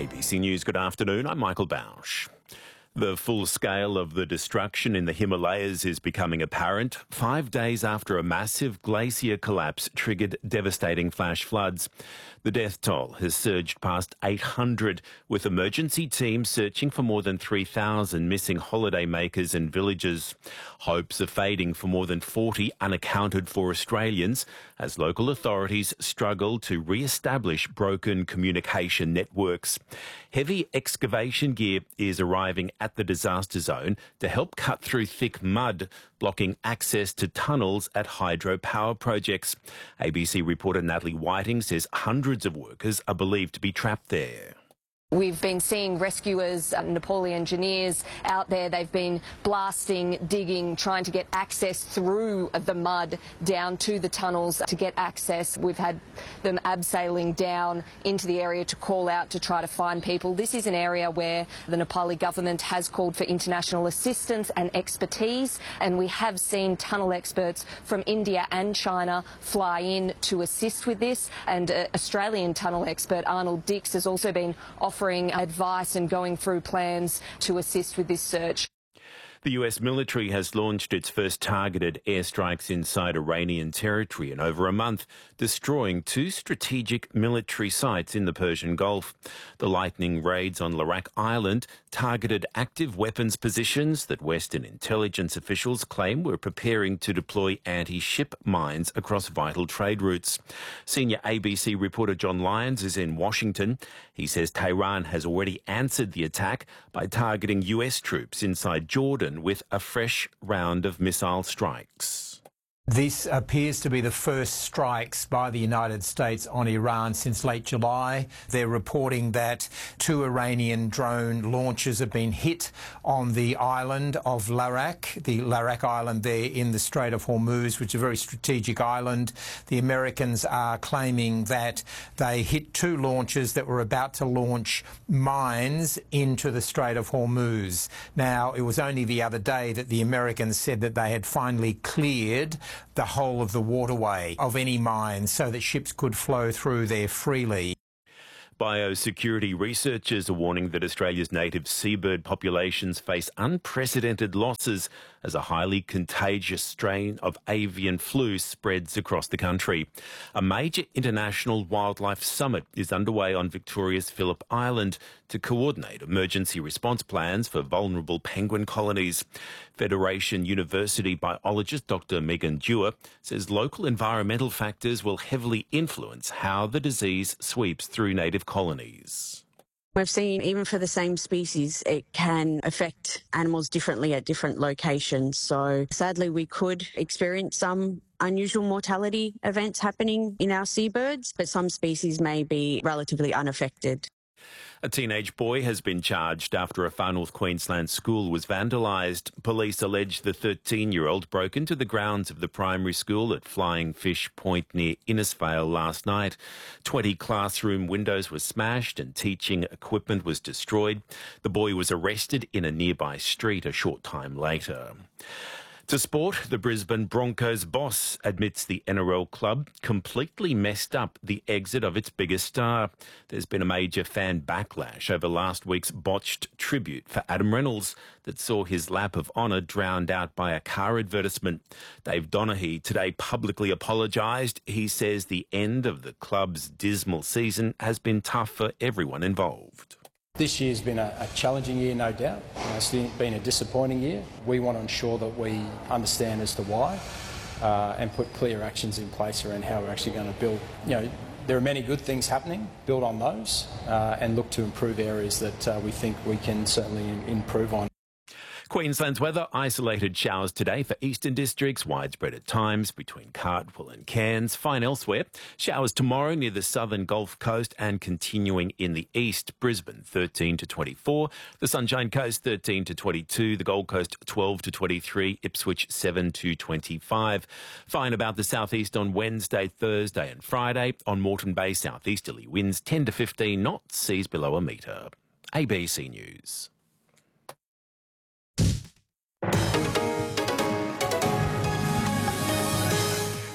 ABC News, good afternoon. I'm Michael Bausch. The full scale of the destruction in the Himalayas is becoming apparent 5 days after a massive glacier collapse triggered devastating flash floods. The death toll has surged past 800, with emergency teams searching for more than 3,000 missing holidaymakers and villagers. Hopes are fading for more than 40 unaccounted for Australians as local authorities struggle to re-establish broken communication networks. Heavy excavation gear is arriving at the disaster zone to help cut through thick mud, blocking access to tunnels at hydropower projects. ABC reporter Natalie Whiting says hundreds of workers are believed to be trapped there. We've been seeing rescuers, Nepali engineers out there. They've been blasting, digging, trying to get access through the mud down to the tunnels to get access. We've had them abseiling down into the area to call out to try to find people. This is an area where the Nepali government has called for international assistance and expertise, and we have seen tunnel experts from India and China fly in to assist with this. And Australian tunnel expert Arnold Dix has also been offering advice and going through plans to assist with this search. The US military has launched its first targeted airstrikes inside Iranian territory in over a month, destroying 2 strategic military sites in the Persian Gulf. The lightning raids on Larak Island targeted active weapons positions that Western intelligence officials claim were preparing to deploy anti-ship mines across vital trade routes. Senior ABC reporter John Lyons is in Washington. He says Tehran has already answered the attack by targeting US troops inside Jordan with a fresh round of missile strikes. This appears to be the first strikes by the United States on Iran since late July. They're reporting that 2 Iranian drone launches have been hit on the island of Larak, the Larak Island there in the Strait of Hormuz, which is a very strategic island. The Americans are claiming that they hit 2 launches that were about to launch mines into the Strait of Hormuz. Now, it was only the other day that the Americans said that they had finally cleared the whole of the waterway of any mines so that ships could flow through there freely. Biosecurity researchers are warning that Australia's native seabird populations face unprecedented losses as a highly contagious strain of avian flu spreads across the country. A major international wildlife summit is underway on Victoria's Phillip Island to coordinate emergency response plans for vulnerable penguin colonies. Federation University biologist Dr. Megan Dewar says local environmental factors will heavily influence how the disease sweeps through native colonies. We've seen even for the same species, it can affect animals differently at different locations. So sadly, we could experience some unusual mortality events happening in our seabirds, but some species may be relatively unaffected. A teenage boy has been charged after a Far North Queensland school was vandalised. Police allege the 13-year-old broke into the grounds of the primary school at Flying Fish Point near Innisfail last night. 20 classroom windows were smashed and teaching equipment was destroyed. The boy was arrested in a nearby street a short time later. To sport, the Brisbane Broncos boss admits the NRL club completely messed up the exit of its biggest star. There's been a major fan backlash over last week's botched tribute for Adam Reynolds that saw his lap of honour drowned out by a car advertisement. Dave Donaghy today publicly apologised. He says the end of the club's dismal season has been tough for everyone involved. This year's been a challenging year, no doubt. It's been a disappointing year. We want to ensure that we understand as to why and put clear actions in place around how we're actually going to build. There are many good things happening. Build on those and look to improve areas that we think we can certainly improve on. Queensland's weather, isolated showers today for eastern districts, widespread at times between Cartwell and Cairns, fine elsewhere. Showers tomorrow near the southern Gulf Coast and continuing in the east. Brisbane 13 to 24, the Sunshine Coast 13 to 22, the Gold Coast 12 to 23, Ipswich 7 to 25. Fine about the southeast on Wednesday, Thursday and Friday. On Moreton Bay, southeasterly winds 10 to 15 knots, seas below a metre. ABC News.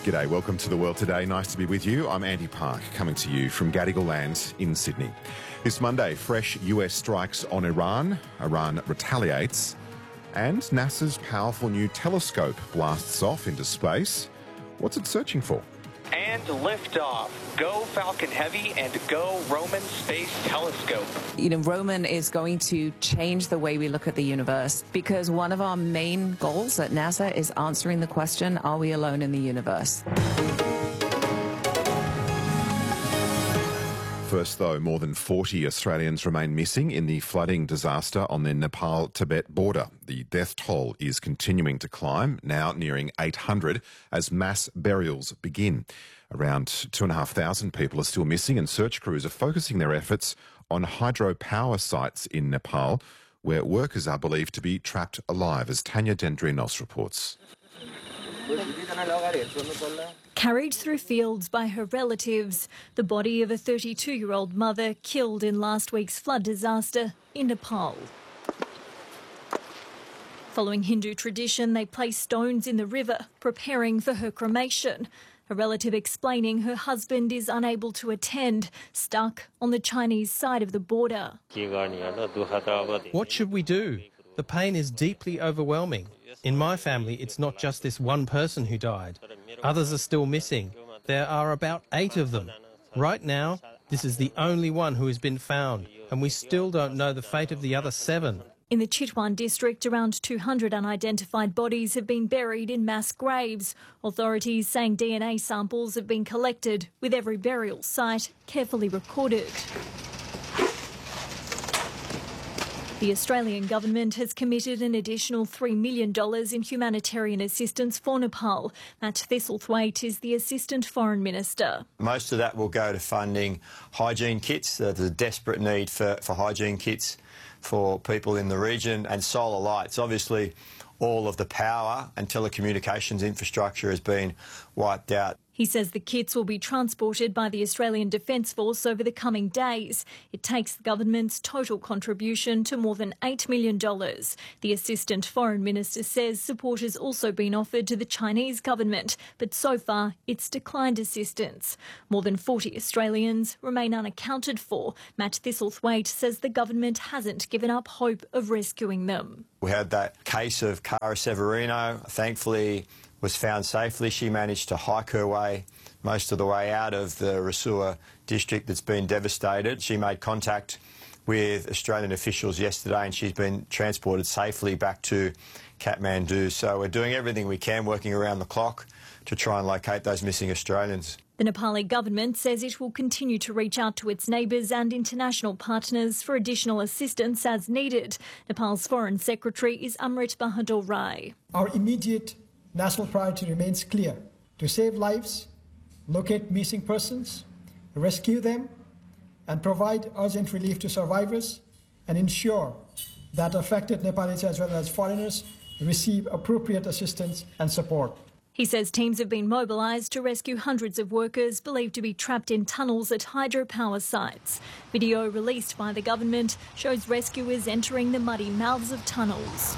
G'day, welcome to The World Today. Nice to be with you. I'm Andy Park, coming to you from Gadigal Land in Sydney. This Monday, fresh US strikes on Iran. Iran retaliates. And NASA's powerful new telescope blasts off into space. What's it searching for? And liftoff. Go Falcon Heavy and go Roman Space Telescope. You know, Roman is going to change the way we look at the universe, because one of our main goals at NASA is answering the question, are we alone in the universe? First, though, more than 40 Australians remain missing in the flooding disaster on the Nepal-Tibet border. The death toll is continuing to climb, now nearing 800, as mass burials begin. Around 2,500 people are still missing, and search crews are focusing their efforts on hydropower sites in Nepal, where workers are believed to be trapped alive, as Tanya Dendrinos reports. Carried through fields by her relatives, the body of a 32-year-old mother killed in last week's flood disaster in Nepal. Following Hindu tradition, they place stones in the river, preparing for her cremation. A relative explaining her husband is unable to attend, stuck on the Chinese side of the border. What should we do? The pain is deeply overwhelming. In my family, it's not just this one person who died. Others are still missing. There are about 8 of them. Right now, this is the only one who has been found, and we still don't know the fate of the other 7. In the Chitwan district, around 200 unidentified bodies have been buried in mass graves. Authorities saying DNA samples have been collected, with every burial site carefully recorded. The Australian government has committed an additional $3 million in humanitarian assistance for Nepal. Matt Thistlethwaite is the Assistant Foreign Minister. Most of that will go to funding hygiene kits. There's a desperate need for hygiene kits for people in the region, and solar lights. Obviously, all of the power and telecommunications infrastructure has been wiped out. He says the kits will be transported by the Australian Defence Force over the coming days. It takes the government's total contribution to more than $8 million. The Assistant Foreign Minister says support has also been offered to the Chinese government, but so far it's declined assistance. More than 40 Australians remain unaccounted for. Matt Thistlethwaite says the government hasn't given up hope of rescuing them. We had that case of Cara Severino. Thankfully, was found safely. She managed to hike her way most of the way out of the Rasua district that's been devastated. She made contact with Australian officials yesterday, and she's been transported safely back to Kathmandu. So we're doing everything we can, working around the clock to try and locate those missing Australians. The Nepali government says it will continue to reach out to its neighbours and international partners for additional assistance as needed. Nepal's Foreign Secretary is Amrit Bahadur Rai. Our immediate national priority remains clear: to save lives, locate missing persons, rescue them, and provide urgent relief to survivors, and ensure that affected Nepalis as well as foreigners receive appropriate assistance and support. He says teams have been mobilised to rescue hundreds of workers believed to be trapped in tunnels at hydropower sites. Video released by the government shows rescuers entering the muddy mouths of tunnels.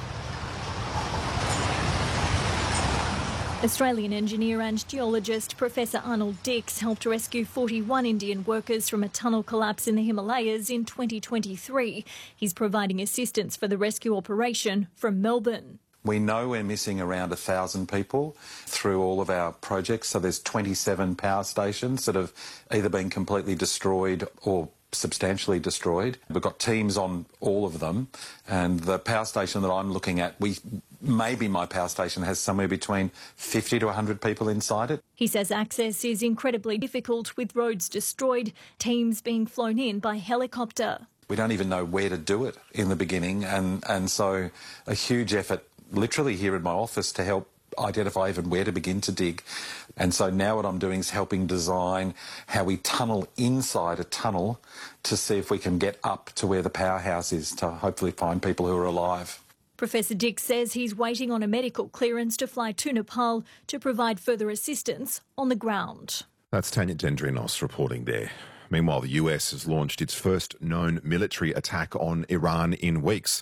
Australian engineer and geologist Professor Arnold Dix helped rescue 41 Indian workers from a tunnel collapse in the Himalayas in 2023. He's providing assistance for the rescue operation from Melbourne. We know we're missing around 1,000 people through all of our projects. So there's 27 power stations that have either been completely destroyed or substantially destroyed. We've got teams on all of them, and the power station that I'm looking at, maybe my power station has somewhere between 50 to 100 people inside it. He says access is incredibly difficult with roads destroyed, teams being flown in by helicopter. We don't even know where to do it in the beginning, and so a huge effort literally here in my office to help identify even where to begin to dig. And so now what I'm doing is helping design how we tunnel inside a tunnel to see if we can get up to where the powerhouse is to hopefully find people who are alive. Professor Dix says he's waiting on a medical clearance to fly to Nepal to provide further assistance on the ground. That's Tanya Dendrinos reporting there. Meanwhile, the US has launched its first known military attack on Iran in weeks.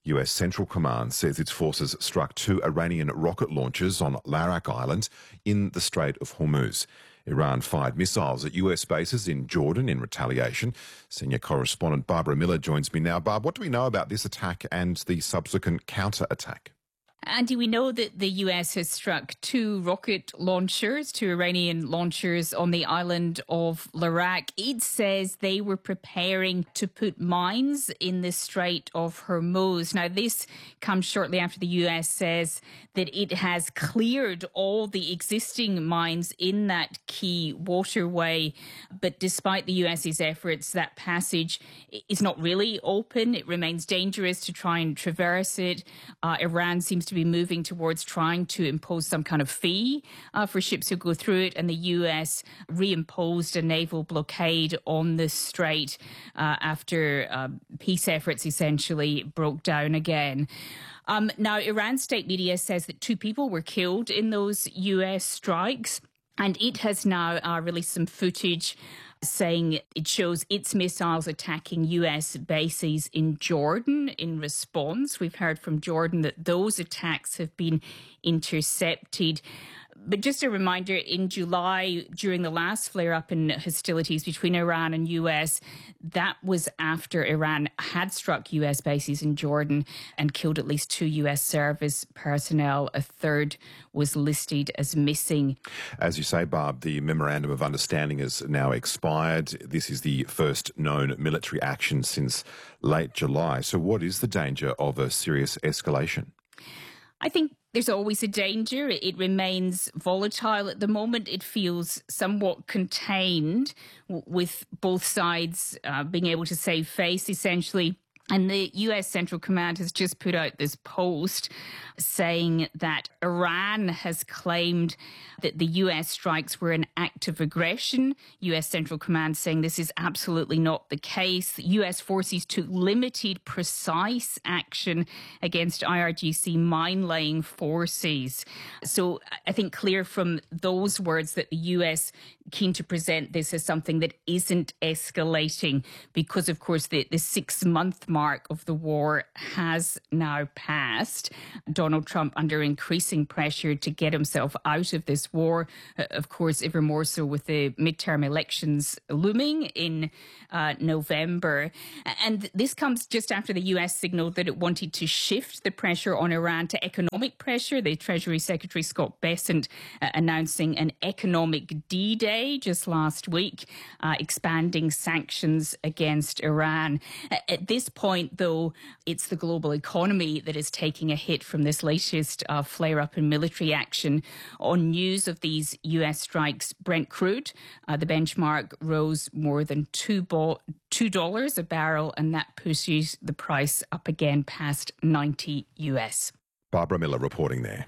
US Central Command says its forces struck 2 Iranian rocket launches on Larak Island in the Strait of Hormuz. Iran fired missiles at US bases in Jordan in retaliation. Senior correspondent Barbara Miller joins me now. Barb, what do we know about this attack and the subsequent counter-attack? Andy, we know that the US has struck 2 rocket launchers, 2 Iranian launchers on the island of Larak. It says they were preparing to put mines in the Strait of Hormuz. Now, this comes shortly after the US says that it has cleared all the existing mines in that key waterway. But despite the US's efforts, that passage is not really open. It remains dangerous to try and traverse it. Iran seems to be moving towards trying to impose some kind of fee for ships who go through it, and the US reimposed a naval blockade on the strait after peace efforts essentially broke down again. Now, Iran state media says that 2 people were killed in those US strikes, and it has now released some footage saying it shows its missiles attacking US bases in Jordan in response. We've heard from Jordan that those attacks have been intercepted. But just a reminder, in July, during the last flare-up in hostilities between Iran and US, that was after Iran had struck US bases in Jordan and killed at least 2 US service personnel. A third was listed as missing. As you say, Barb, the Memorandum of Understanding has now expired. This is the first known military action since late July. So what is the danger of a serious escalation? I think there's always a danger. It remains volatile at the moment. It feels somewhat contained, with both sides being able to save face, essentially. And the US Central Command has just put out this post saying that Iran has claimed that the US strikes were an act of aggression. US Central Command saying this is absolutely not the case. US forces took limited, precise action against IRGC mine-laying forces. So I think clear from those words that the US keen to present this as something that isn't escalating because, of course, the 6-month mark of the war has now passed. Donald Trump under increasing pressure to get himself out of this war, of course, ever more so with the midterm elections looming in November. And this comes just after the US signaled that it wanted to shift the pressure on Iran to economic pressure. The Treasury Secretary Scott Bessent announcing an economic D-Day just last week, expanding sanctions against Iran. At this point, though, it's the global economy that is taking a hit from this latest flare-up in military action. On news of these US strikes, Brent crude, the benchmark rose more than $2 a barrel, and that pushes the price up again past 90 US. Barbara Miller reporting there.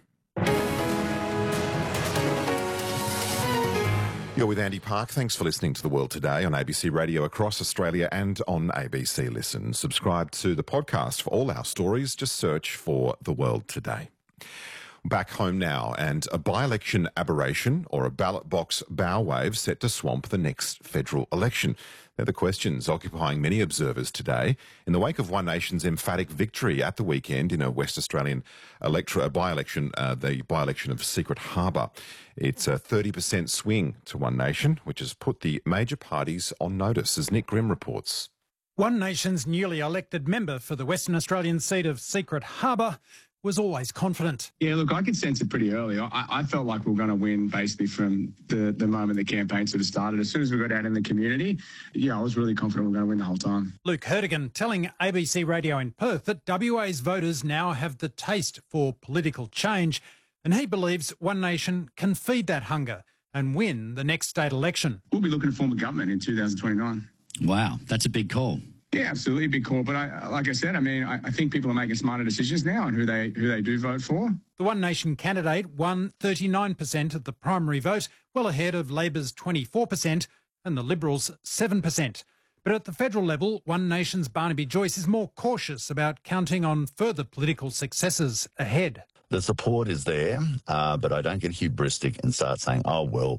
You're with Andy Park. Thanks for listening to The World Today on ABC Radio across Australia and on ABC Listen. Subscribe to the podcast for all our stories. Just search for The World Today. Back home now, and a by-election aberration or a ballot box bow wave set to swamp the next federal election. They're the questions occupying many observers today in the wake of One Nation's emphatic victory at the weekend in a West Australian by-election, the by-election of Secret Harbour. It's a 30% swing to One Nation, which has put the major parties on notice, as Nick Grimm reports. One Nation's newly elected member for the Western Australian seat of Secret Harbour was always confident. Yeah, look, I could sense it pretty early. I felt like we were going to win basically from the moment the campaign sort of started. As soon as we got out in the community, I was really confident we were going to win the whole time. Luke Hertigan telling ABC Radio in Perth that WA's voters now have the taste for political change, and he believes One Nation can feed that hunger and win the next state election. We'll be looking to form a government in 2029. Wow, that's a big call. Yeah, absolutely, big call. But like I said, I think people are making smarter decisions now on who they do vote for. The One Nation candidate won 39% of the primary vote, well ahead of Labor's 24% and the Liberals' 7%. But at the federal level, One Nation's Barnaby Joyce is more cautious about counting on further political successes ahead. The support is there, but I don't get hubristic and start saying, "Oh well,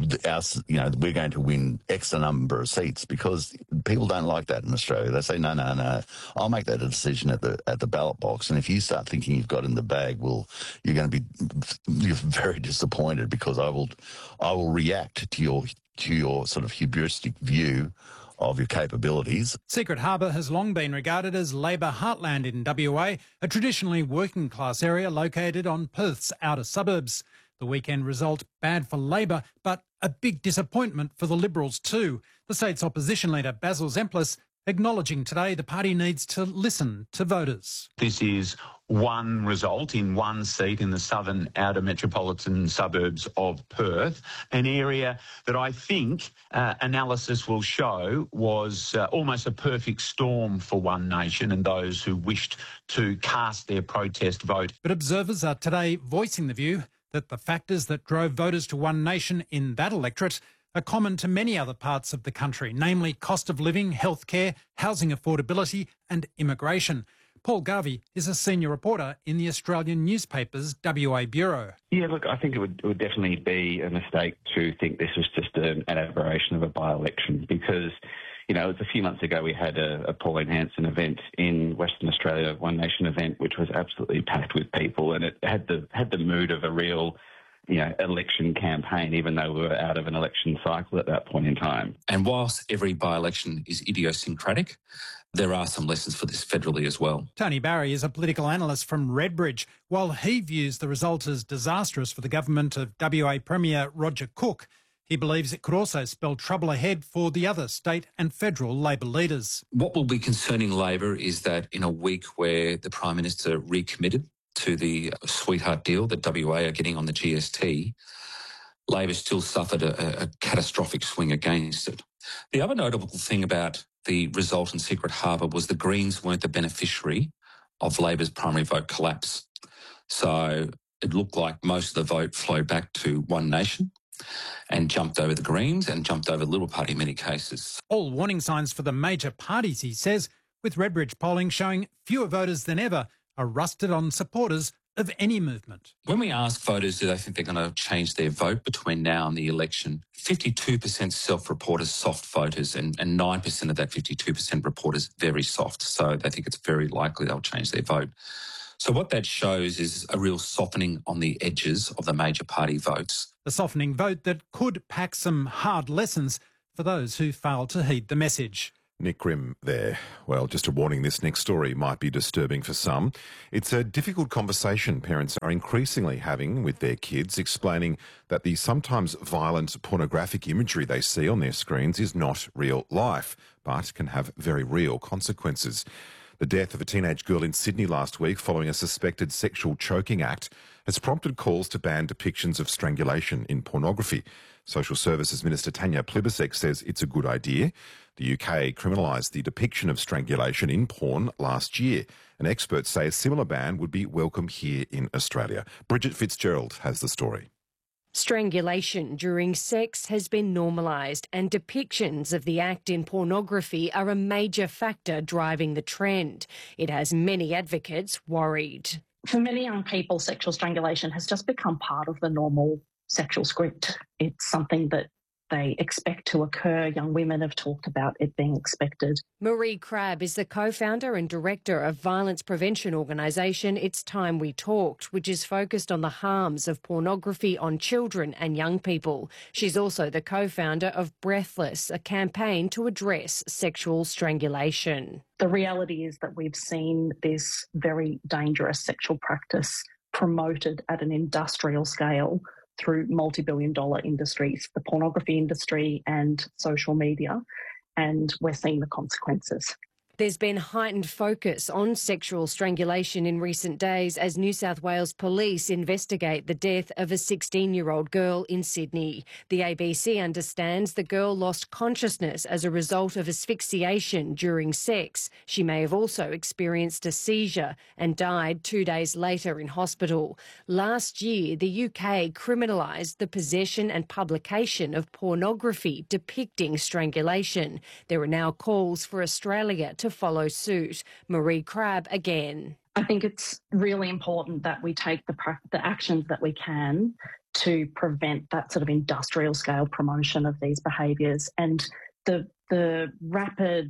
we're going to win X number of seats," because people don't like that in Australia. They say, "No, I'll make that a decision at the ballot box." And if you start thinking you've got in the bag, well, you're very disappointed, because I will react to your sort of hubristic view of your capabilities. Secret Harbour has long been regarded as Labor heartland in WA, a traditionally working-class area located on Perth's outer suburbs. The weekend result bad for Labor, but a big disappointment for the Liberals too. The state's opposition leader, Basil Zemplis, acknowledging today the party needs to listen to voters. This is one result in one seat in the southern outer metropolitan suburbs of Perth, an area that I think analysis will show was almost a perfect storm for One Nation and those who wished to cast their protest vote. But observers are today voicing the view that the factors that drove voters to One Nation in that electorate are common to many other parts of the country, namely cost of living, healthcare, housing affordability and immigration. Paul Garvey is a senior reporter in the Australian newspaper's WA Bureau. Yeah, look, I think it would definitely be a mistake to think this was just an aberration of a by-election, because, it was a few months ago we had a Pauline Hanson event in Western Australia, One Nation event, which was absolutely packed with people, and it had the mood of a real election campaign, even though we were out of an election cycle at that point in time. And whilst every by-election is idiosyncratic, there are some lessons for this federally as well. Tony Barry is a political analyst from Redbridge. While he views the result as disastrous for the government of WA Premier Roger Cook, he believes it could also spell trouble ahead for the other state and federal Labor leaders. What will be concerning Labor is that in a week where the Prime Minister recommitted to the sweetheart deal that WA are getting on the GST, Labor still suffered a catastrophic swing against it. The other notable thing about the result in Secret Harbour was the Greens weren't the beneficiary of Labor's primary vote collapse. So it looked like most of the vote flowed back to One Nation and jumped over the Greens and jumped over the Liberal Party in many cases. All warning signs for the major parties, he says, with Redbridge polling showing fewer voters than ever are rusted on supporters of any movement. When we ask voters do they think they're going to change their vote between now and the election, 52% self-report as soft voters and 9% of that 52% report as very soft. So they think it's very likely they'll change their vote. So what that shows is a real softening on the edges of the major party votes. A softening vote that could pack some hard lessons for those who fail to heed the message. Nick Grimm there. Well, just a warning, this next story might be disturbing for some. It's a difficult conversation parents are increasingly having with their kids, explaining that the sometimes violent pornographic imagery they see on their screens is not real life, but can have very real consequences. The death of a teenage girl in Sydney last week following a suspected sexual choking act has prompted calls to ban depictions of strangulation in pornography. Social Services Minister Tanya Plibersek says it's a good idea. The UK criminalised the depiction of strangulation in porn last year, and experts say a similar ban would be welcome here in Australia. Bridget Fitzgerald has the story. Strangulation during sex has been normalised, and depictions of the act in pornography are a major factor driving the trend. It has many advocates worried. For many young people, sexual strangulation has just become part of the normal sexual script. It's something that they expect to occur. Young women have talked about it being expected. Marie Crabb is the co-founder and director of violence prevention organisation It's Time We Talked, which is focused on the harms of pornography on children and young people. She's also the co-founder of Breathless, a campaign to address sexual strangulation. The reality is that we've seen this very dangerous sexual practice promoted at an industrial scale through multi-billion-dollar industries, the pornography industry and social media, and we're seeing the consequences. There's been heightened focus on sexual strangulation in recent days as New South Wales police investigate the death of a 16-year-old girl in Sydney. The ABC understands the girl lost consciousness as a result of asphyxiation during sex. She may have also experienced a seizure and died 2 days later in hospital. Last year, the UK criminalised the possession and publication of pornography depicting strangulation. There are now calls for Australia to follow suit. Marie Crabb again. I think it's really important that we take the actions that we can to prevent that sort of industrial scale promotion of these behaviours, and the rapid,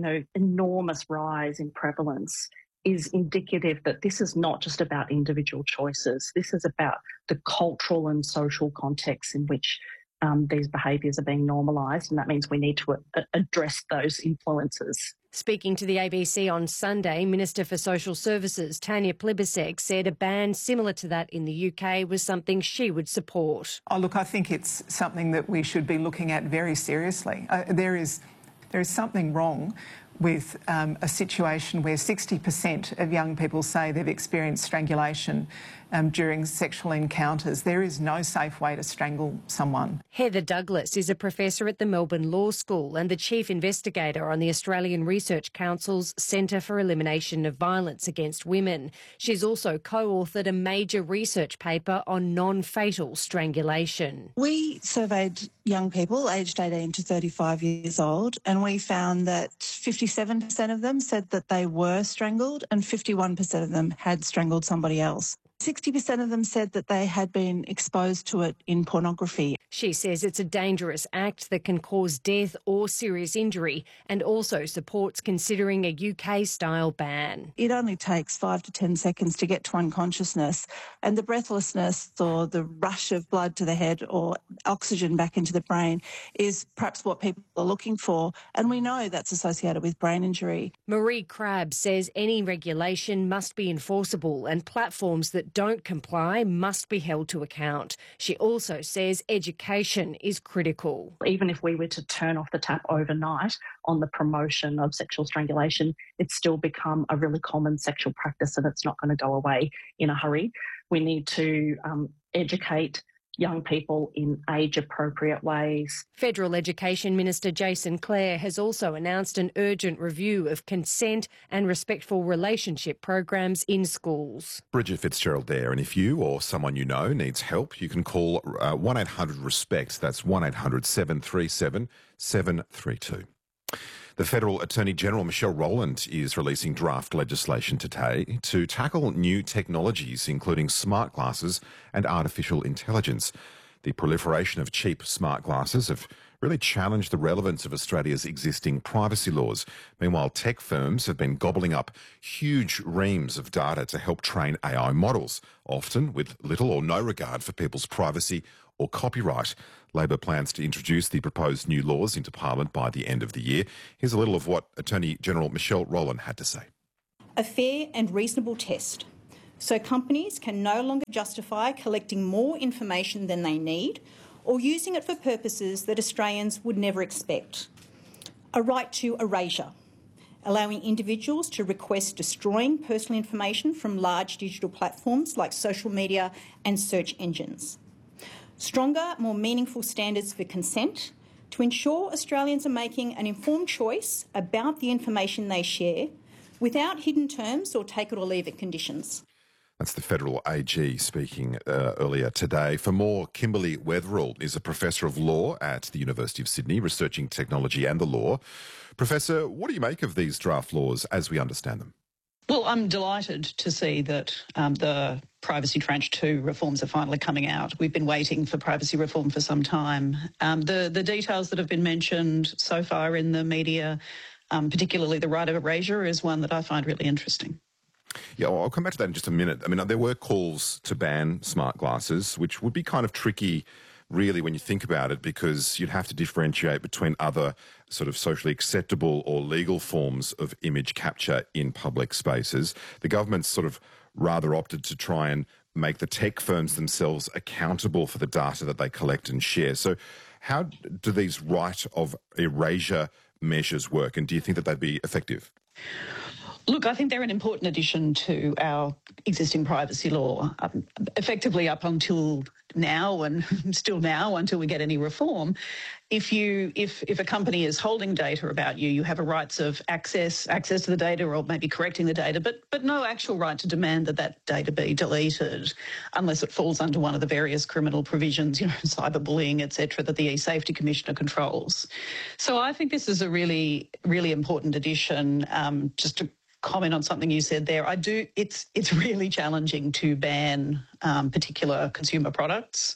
enormous rise in prevalence is indicative that this is not just about individual choices. This is about the cultural and social context in which these behaviours are being normalised, and that means we need to address those influences. Speaking to the ABC on Sunday, Minister for Social Services Tanya Plibersek said a ban similar to that in the UK was something she would support. Oh, look, I think it's something that we should be looking at very seriously. There is something wrong with a situation where 60% of young people say they've experienced strangulation during sexual encounters. There is no safe way to strangle someone. Heather Douglas is a professor at the Melbourne Law School and the chief investigator on the Australian Research Council's Centre for Elimination of Violence Against Women. She's also co-authored a major research paper on non-fatal strangulation. We surveyed young people aged 18 to 35 years old, and we found that 57% of them said that they were strangled and 51% of them had strangled somebody else. 60% of them said that they had been exposed to it in pornography. She says it's a dangerous act that can cause death or serious injury, and also supports considering a UK-style ban. It only takes 5 to 10 seconds to get to unconsciousness, and the breathlessness or the rush of blood to the head or oxygen back into the brain is perhaps what people are looking for, and we know that's associated with brain injury. Marie Crabb says any regulation must be enforceable, and platforms that don't comply must be held to account. She also says education is critical. Even if we were to turn off the tap overnight on the promotion of sexual strangulation, it's still become a really common sexual practice, and it's not going to go away in a hurry. We need to educate young people in age-appropriate ways. Federal Education Minister Jason Clare has also announced an urgent review of consent and respectful relationship programs in schools. Bridget Fitzgerald there, and if you or someone you know needs help, you can call 1-800-RESPECT. That's 1-800-737-732. The Federal Attorney General Michelle Rowland is releasing draft legislation today to tackle new technologies, including smart glasses and artificial intelligence. The proliferation of cheap smart glasses have really challenged the relevance of Australia's existing privacy laws. Meanwhile, tech firms have been gobbling up huge reams of data to help train AI models, often with little or no regard for people's privacy or copyright. Labor plans to introduce the proposed new laws into Parliament by the end of the year. Here's a little of what Attorney General Michelle Rowland had to say. A fair and reasonable test, so companies can no longer justify collecting more information than they need or using it for purposes that Australians would never expect. A right to erasure, allowing individuals to request destroying personal information from large digital platforms like social media and search engines. Stronger, more meaningful standards for consent to ensure Australians are making an informed choice about the information they share without hidden terms or take it or leave it conditions. That's the Federal AG speaking earlier today. For more, Kimberly Wetherill is a Professor of Law at the University of Sydney, researching technology and the law. Professor, what do you make of these draft laws as we understand them? Well, I'm delighted to see that the Privacy Tranche 2 reforms are finally coming out. We've been waiting for privacy reform for some time. The details that have been mentioned so far in the media, particularly the right of erasure, is one that I find really interesting. Yeah, well, I'll come back to that in just a minute. I mean, there were calls to ban smart glasses, which would be kind of tricky, really, when you think about it, because you'd have to differentiate between other sort of socially acceptable or legal forms of image capture in public spaces. The government's sort of rather opted to try and make the tech firms themselves accountable for the data that they collect and share. So how do these right of erasure measures work, and do you think that they'd be effective? Look, I think they're an important addition to our existing privacy law. Effectively up until now, and still now until we get any reform, if a company is holding data about you, you have a rights of access to the data, or maybe correcting the data, but no actual right to demand that data be deleted unless it falls under one of the various criminal provisions, cyberbullying, etc., that the eSafety Commissioner controls. So I think this is a really, really important addition, just to comment on something you said there. It's really challenging to ban particular consumer products,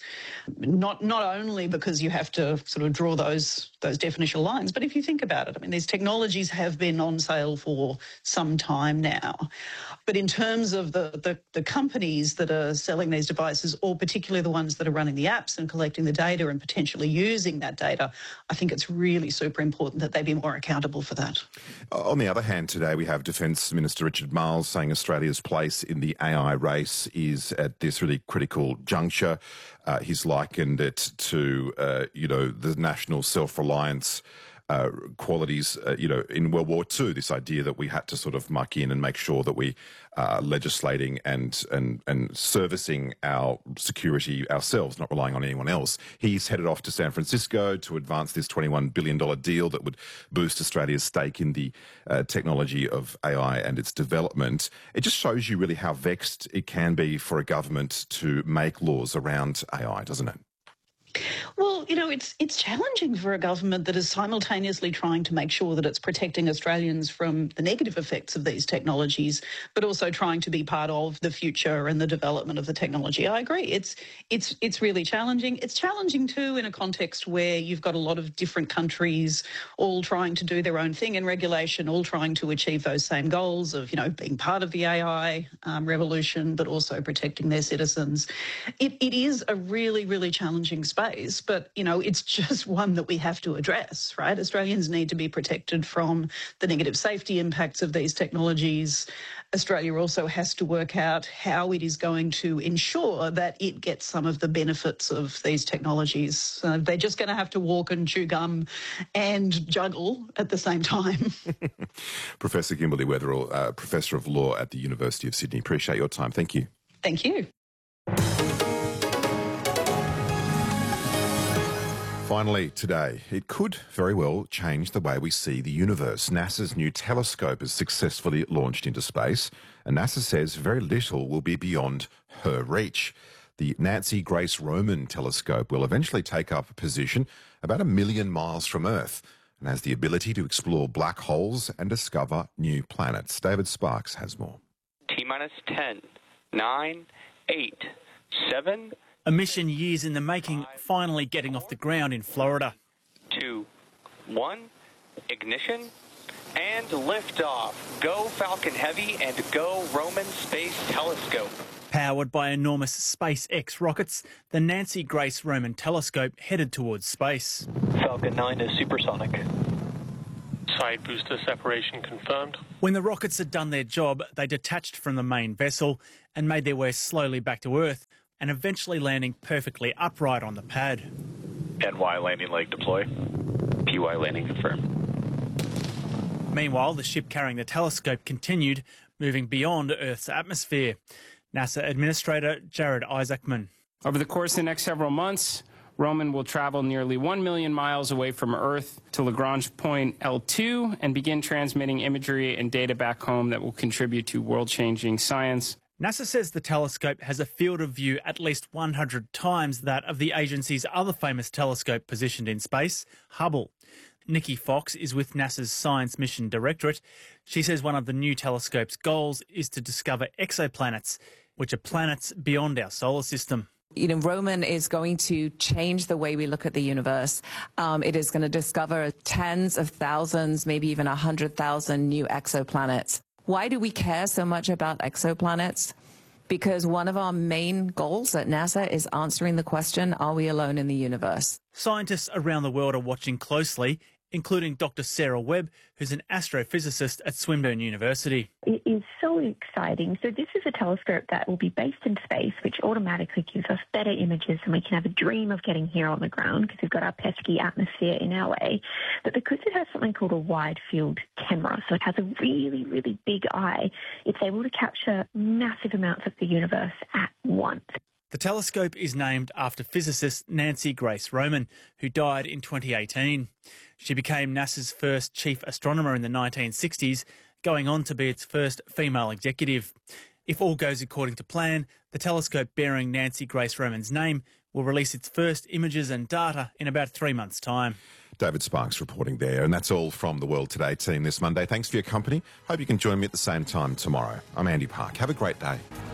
not only because you have to sort of draw those definitional lines, but if you think about it, I mean, these technologies have been on sale for some time now. But in terms of the companies that are selling these devices, or particularly the ones that are running the apps and collecting the data and potentially using that data, I think it's really super important that they be more accountable for that. On the other hand, today we have Defence Minister Richard Marles saying Australia's place in the AI race is at this really critical juncture. He's likened it to, the national self-reliance qualities, in World War II, this idea that we had to sort of muck in and make sure that we are legislating and servicing our security ourselves, not relying on anyone else. He's headed off to San Francisco to advance this $21 billion deal that would boost Australia's stake in the technology of AI and its development. It just shows you really how vexed it can be for a government to make laws around AI, doesn't it? Well, it's challenging for a government that is simultaneously trying to make sure that it's protecting Australians from the negative effects of these technologies, but also trying to be part of the future and the development of the technology. I agree. It's really challenging. It's challenging too in a context where you've got a lot of different countries all trying to do their own thing in regulation, all trying to achieve those same goals of, being part of the AI revolution, but also protecting their citizens. It is a really, really challenging space, but, it's just one that we have to address, right? Australians need to be protected from the negative safety impacts of these technologies. Australia also has to work out how it is going to ensure that it gets some of the benefits of these technologies. They're just going to have to walk and chew gum and juggle at the same time. Professor Kimberly Weatherill, Professor of Law at the University of Sydney. Appreciate your time. Thank you. Thank you. Finally, today, it could very well change the way we see the universe. NASA's new telescope has successfully launched into space, and NASA says very little will be beyond her reach. The Nancy Grace Roman telescope will eventually take up a position about 1 million miles from Earth and has the ability to explore black holes and discover new planets. David Sparks has more. T-minus 10, 9, 8, 7... A mission years in the making, finally getting off the ground in Florida. 2, 1, ignition, and liftoff. Go Falcon Heavy and go Roman Space Telescope. Powered by enormous SpaceX rockets, the Nancy Grace Roman telescope headed towards space. Falcon 9 is supersonic. Side booster separation confirmed. When the rockets had done their job, they detached from the main vessel and made their way slowly back to Earth, and eventually landing perfectly upright on the pad. NY landing leg deploy. PY landing confirmed. Meanwhile, the ship carrying the telescope continued, moving beyond Earth's atmosphere. NASA Administrator Jared Isaacman. Over the course of the next several months, Roman will travel nearly 1 million miles away from Earth to Lagrange point L2 and begin transmitting imagery and data back home that will contribute to world-changing science. NASA says the telescope has a field of view at least 100 times that of the agency's other famous telescope positioned in space, Hubble. Nikki Fox is with NASA's Science Mission Directorate. She says one of the new telescope's goals is to discover exoplanets, which are planets beyond our solar system. Roman is going to change the way we look at the universe. It is going to discover tens of thousands, maybe even 100,000 new exoplanets. Why do we care so much about exoplanets? Because one of our main goals at NASA is answering the question, are we alone in the universe? Scientists around the world are watching closely, including Dr. Sarah Webb, who's an astrophysicist at Swinburne University. It is so exciting. So this is a telescope that will be based in space, which automatically gives us better images, and we can have a dream of getting here on the ground because we've got our pesky atmosphere in our way. But because it has something called a wide field camera, so it has a really, really big eye, it's able to capture massive amounts of the universe at once. The telescope is named after physicist Nancy Grace Roman, who died in 2018. She became NASA's first chief astronomer in the 1960s, going on to be its first female executive. If all goes according to plan, the telescope bearing Nancy Grace Roman's name will release its first images and data in about 3 months' time. David Sparks reporting there. And that's all from the World Today team this Monday. Thanks for your company. Hope you can join me at the same time tomorrow. I'm Andy Park. Have a great day.